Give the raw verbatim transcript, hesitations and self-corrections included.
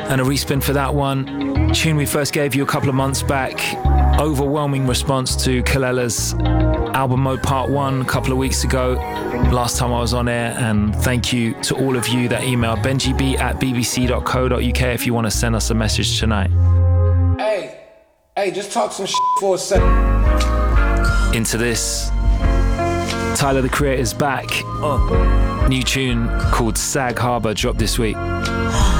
and a respin for that one. Tune we first gave you a couple of months back. Overwhelming response to Kalela's Album Mode Part one a couple of weeks ago, last time I was on air, and thank you to all of you that emailed benjib at b b c dot co dot u k if you want to send us a message tonight. Hey, hey, just talk some shit for a second. Into this, Tyler the Creator's back. Uh, new tune called Sag Harbor dropped this week.